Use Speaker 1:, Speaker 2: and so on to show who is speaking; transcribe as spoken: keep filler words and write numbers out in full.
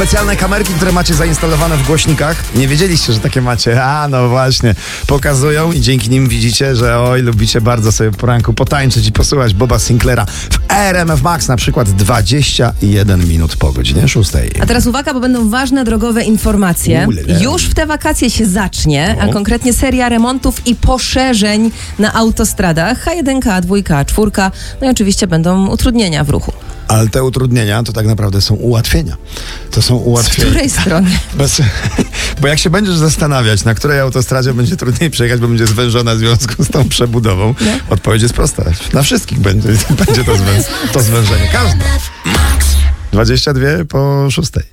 Speaker 1: specjalne kamerki, które macie zainstalowane w głośnikach. Nie wiedzieliście, że takie macie. A, no właśnie. Pokazują i dzięki nim widzicie, że oj, lubicie bardzo sobie po ranku potańczyć i posłuchać Boba Sinclaira w R M F Max na przykład dwadzieścia jeden minut po godzinie szóstej.
Speaker 2: A teraz uwaga, bo będą ważne drogowe informacje.
Speaker 1: Ulele.
Speaker 2: Już w te wakacje się zacznie, a
Speaker 1: No.
Speaker 2: konkretnie seria remontów i poszerzeń na autostradach. H jeden, A dwa, A cztery. No i oczywiście będą utrudnienia w ruchu.
Speaker 1: Ale te utrudnienia to tak naprawdę są ułatwienia. To są
Speaker 2: Z
Speaker 1: ułatwienia.
Speaker 2: której strony?
Speaker 1: Bez, bo jak się będziesz zastanawiać, na której autostradzie będzie trudniej przejechać, bo będzie zwężona w związku z tą przebudową,
Speaker 2: Nie?
Speaker 1: odpowiedź jest prosta. Na wszystkich będzie, będzie to, zwę, to zwężenie. Każdy. dwadzieścia dwie po szóstej.